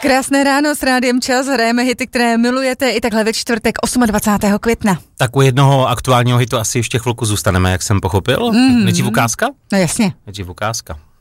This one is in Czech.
Krásné ráno s Rádiem Čas, hrajeme hity, které milujete i takhle ve čtvrtek 28. května. Tak u jednoho aktuálního hitu asi ještě chvilku zůstaneme, jak jsem pochopil. Nejdřív ukázka? No jasně. Nejdřív ukázka.